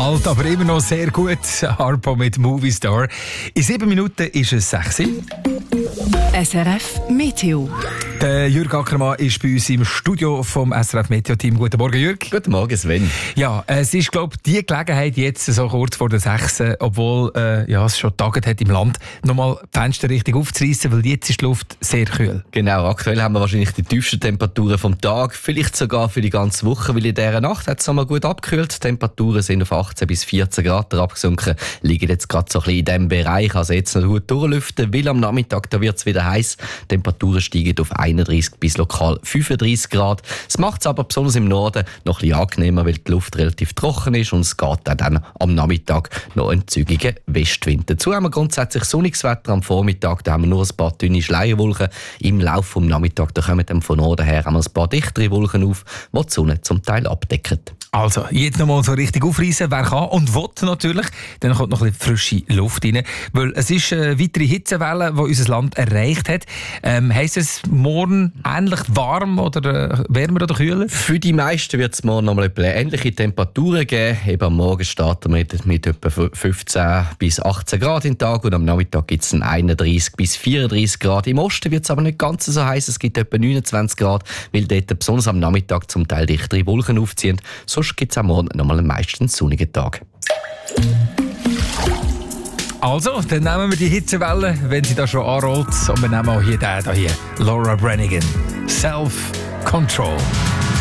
alt, aber immer noch sehr gut. Harpo mit Movie Star. In 7 Minuten ist es 6 Uhr. SRF Meteo. Der Jürg Ackermann ist bei uns im Studio vom SRF Meteo-Team. Guten Morgen, Jürg. Guten Morgen, Sven. Ja, es ist, glaube ich, die Gelegenheit jetzt, so kurz vor der 6, obwohl es schon getagt hat im Land, nochmal die Fenster richtig aufzureissen, weil jetzt ist die Luft sehr kühl. Genau, aktuell haben wir wahrscheinlich die tiefsten Temperaturen vom Tag, vielleicht sogar für die ganze Woche, weil in dieser Nacht hat es nochmal gut abgekühlt. Die Temperaturen sind auf 18 bis 14 Grad abgesunken, liegen jetzt gerade so ein bisschen in diesem Bereich, also jetzt noch gut durchlüften, weil am Nachmittag da wird es wieder heiß. Die Temperaturen steigen auf 31 bis lokal 35 Grad. Es macht es aber besonders im Norden noch ein bisschen angenehmer, weil die Luft relativ trocken ist und es geht auch dann am Nachmittag noch ein zügiger Westwind. Dazu haben wir grundsätzlich sonniges Wetter am Vormittag, da haben wir nur ein paar dünne Schleierwolken. Im Laufe des Nachmittags da kommen dann von Norden her haben wir ein paar dichtere Wolken auf, die die Sonne zum Teil abdecken. Also, jetzt noch mal so richtig aufreißen, wer kann und will natürlich. Dann kommt noch ein bisschen frische Luft rein. Weil es ist eine weitere Hitzewelle, die unser Land erreicht hat. Heisst es morgen ähnlich warm oder wärmer oder kühler? Für die meisten wird es morgen noch mal ähnliche Temperaturen geben. Eben am Morgen starten wir mit etwa 15 bis 18 Grad im Tag und am Nachmittag gibt es 31 bis 34 Grad. Im Osten wird es aber nicht ganz so heiß. Es gibt etwa 29 Grad, weil dort besonders am Nachmittag zum Teil dichtere Wolken aufziehen. Sonst gibt es am Morgen noch mal einen meistens sonnigen Tag. Also, dann nehmen wir die Hitzewelle, wenn sie da schon anrollt. Und wir nehmen auch hier den hier, Laura Branigan. Self-Control.